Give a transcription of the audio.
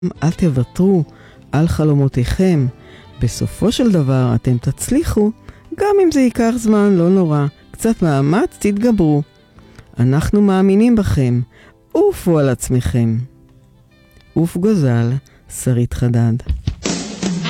אל תוותרו על חלומותיכם. בסופו של דבר אתם תצליחו, גם אם זה ייקח זמן, לא נורא. קצת מאמץ, תתגברו. אנחנו מאמינים בכם. עופו על עצמכם. עוף גוזל, שרית חדד.